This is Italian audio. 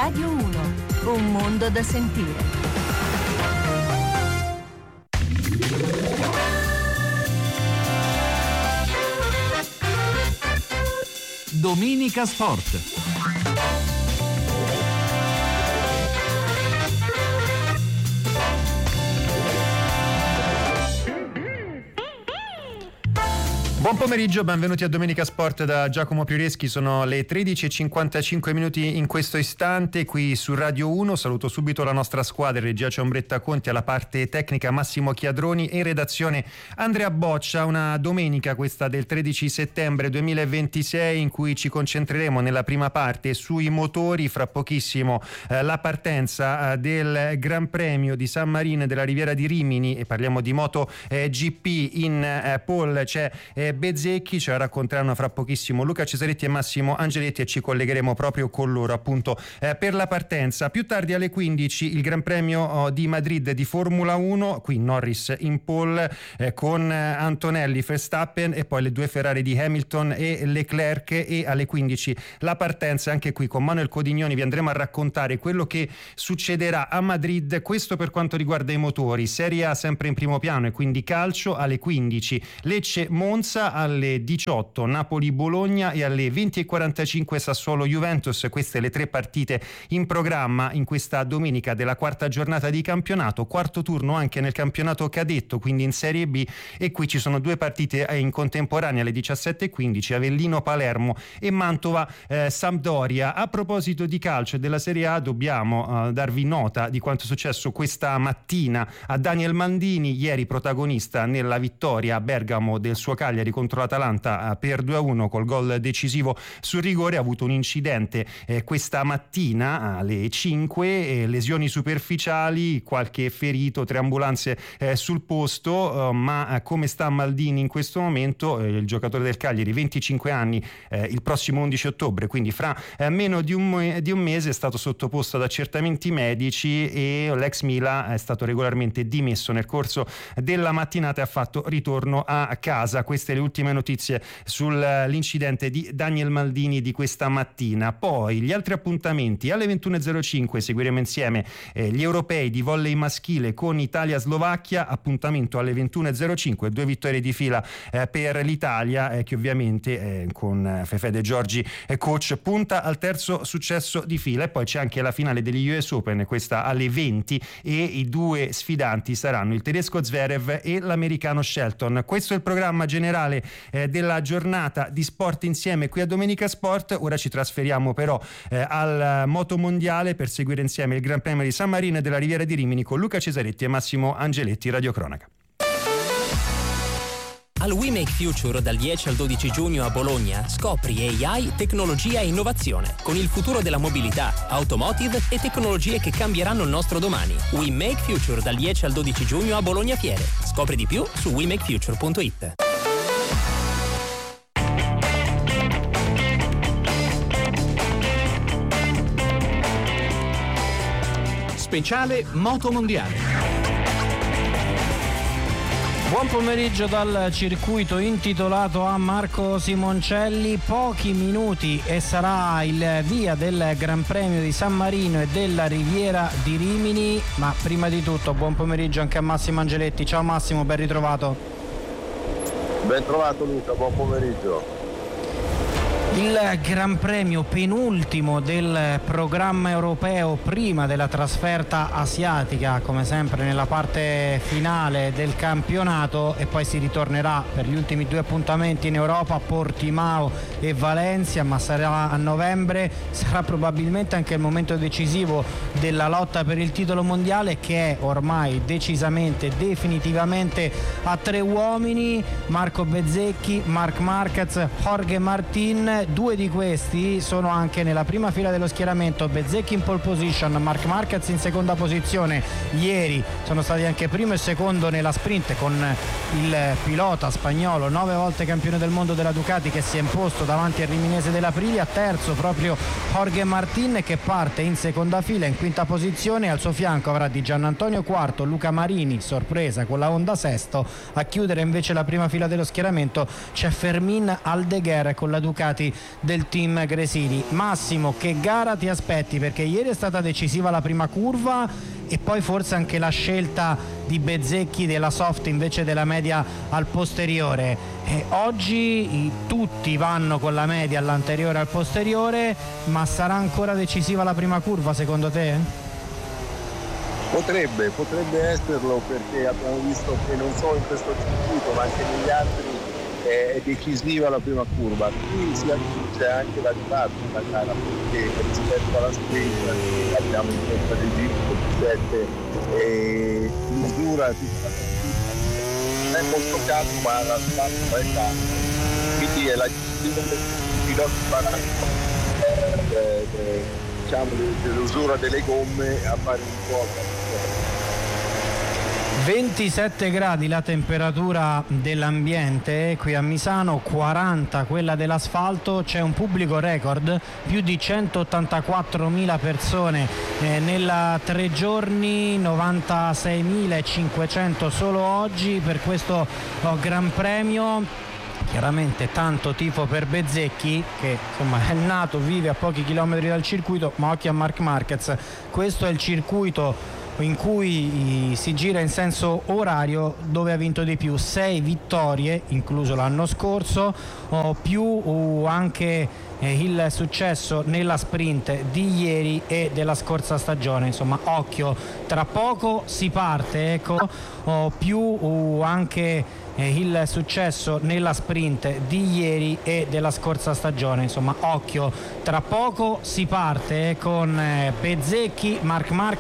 Radio 1, un mondo da sentire. Domenica Sport. Buon pomeriggio, benvenuti a Domenica Sport da Giacomo Prioreschi. Sono le 13:55 in questo istante qui su Radio 1. Saluto subito la nostra squadra, regia c'è Ombretta Conti, alla parte tecnica Massimo Chiadroni e in redazione Andrea Boccia. Una domenica questa del 13 settembre 2026 in cui ci concentreremo nella prima parte sui motori. Fra pochissimo la partenza del Gran Premio di San Marino e della Riviera di Rimini, e parliamo di Moto GP. In pole c'è Bezzecchi, ce la racconteranno fra pochissimo Luca Cesaretti e Massimo Angeletti e ci collegheremo proprio con loro appunto per la partenza. Più tardi alle 15 il Gran Premio di Madrid di Formula 1, qui Norris in pole con Antonelli, Verstappen e poi le due Ferrari di Hamilton e Leclerc, e alle 15 la partenza anche qui con Manuel Codignoni. Vi andremo a raccontare quello che succederà a Madrid, questo per quanto riguarda i motori. Serie A sempre in primo piano e quindi calcio. Alle 15 Lecce-Monza, alle 18 Napoli-Bologna e alle 20:45 Sassuolo-Juventus. Queste le tre partite in programma in questa domenica della quarta giornata di campionato, quarto turno anche nel campionato cadetto, quindi in Serie B, e qui ci sono due partite in contemporanea alle 17:15, Avellino-Palermo e Mantova-Sampdoria. A proposito di calcio e della Serie A, dobbiamo darvi nota di quanto è successo questa mattina a Daniel Maldini, ieri protagonista nella vittoria a Bergamo del suo Cagliari contro l'Atalanta per 2-1 col gol decisivo sul rigore. Ha avuto un incidente questa mattina alle 5, lesioni superficiali, qualche ferito, 3 ambulanze sul posto, ma come sta Maldini in questo momento? Il giocatore del Cagliari, 25 anni, il prossimo 11 ottobre, quindi fra meno di un mese, è stato sottoposto ad accertamenti medici e l'ex Milan è stato regolarmente dimesso nel corso della mattinata e ha fatto ritorno a casa. Queste le ultime notizie sull'incidente di Daniel Maldini di questa mattina. Poi gli altri appuntamenti: alle 21:05 seguiremo insieme gli europei di volley maschile con Italia-Slovacchia, appuntamento alle 21:05, 2 vittorie di fila per l'Italia che ovviamente con Fefe De Giorgi coach punta al terzo successo di fila. E poi c'è anche la finale degli US Open, questa alle 20, e i due sfidanti saranno il tedesco Zverev e l'americano Shelton. Questo è il programma generale della giornata di Sport Insieme qui a Domenica Sport. Ora ci trasferiamo però al Moto Mondiale per seguire insieme il Gran Premio di San Marino e della Riviera di Rimini con Luca Cesaretti e Massimo Angeletti, Radio Cronaca. Al We Make Future dal 10 al 12 giugno a Bologna scopri AI, tecnologia e innovazione con il futuro della mobilità, automotive e tecnologie che cambieranno il nostro domani. We Make Future dal 10 al 12 giugno a Bologna Fiere. Scopri di più su wemakefuture.it. Speciale Moto Mondiale. Buon pomeriggio dal circuito intitolato a Marco Simoncelli. Pochi minuti e sarà il via del Gran Premio di San Marino e della Riviera di Rimini, ma prima di tutto buon pomeriggio anche a Massimo Angeletti. Ciao Massimo, ben ritrovato. Ben trovato Luca, buon pomeriggio. Il Gran Premio penultimo del programma europeo prima della trasferta asiatica, come sempre nella parte finale del campionato, e poi si ritornerà per gli ultimi 2 appuntamenti in Europa, Portimao e Valencia, ma sarà a novembre. Sarà probabilmente anche il momento decisivo della lotta per il titolo mondiale, che è ormai decisamente, definitivamente a 3 uomini: Marco Bezzecchi, Marc Marquez, Jorge Martin. 2 di questi sono anche nella prima fila dello schieramento: Bezzecchi in pole position, Marc Marquez in seconda posizione. Ieri sono stati anche primo e secondo nella sprint con il pilota spagnolo, 9 volte campione del mondo della Ducati, che si è imposto davanti al riminese dell'Aprilia. Terzo proprio Jorge Martin, che parte in seconda fila in quinta posizione. Al suo fianco avrà Di Giannantonio quarto, Luca Marini sorpresa con la Honda sesto. A chiudere invece la prima fila dello schieramento c'è Fermín Aldeguer con la Ducati del team Gresini. Massimo, che gara ti aspetti? Perché ieri è stata decisiva la prima curva e poi forse anche la scelta di Bezzecchi della soft invece della media al posteriore. Oggi tutti vanno con la media all'anteriore al posteriore, ma sarà ancora decisiva la prima curva secondo te? Potrebbe esserlo, perché abbiamo visto che non solo in questo circuito ma anche negli altri è decisiva la prima curva. Qui si aggiunge anche la didattica gara, perché rispetto alla sprint abbiamo in testa di G7 e l'usura non è molto caldo, ma la stampa è calda, quindi è la gestione del piloti diciamo dell'usura delle gomme a fare un po'. 27 gradi la temperatura dell'ambiente qui a Misano, 40 quella dell'asfalto, c'è un pubblico record, più di 184.000 persone nella 3 giorni, 96.500 solo oggi per questo Gran Premio. Chiaramente tanto tifo per Bezzecchi, che insomma è nato, vive a pochi chilometri dal circuito, ma occhio a Marc Marquez. Questo è il circuito in cui si gira in senso orario, dove ha vinto di più, 6 vittorie incluso l'anno scorso, più anche il successo nella sprint di ieri e della scorsa stagione. Insomma, occhio, tra poco si parte, ecco, più anche il successo nella sprint di ieri e della scorsa stagione. Insomma, occhio, tra poco si parte con Bezzecchi, Marc Marquez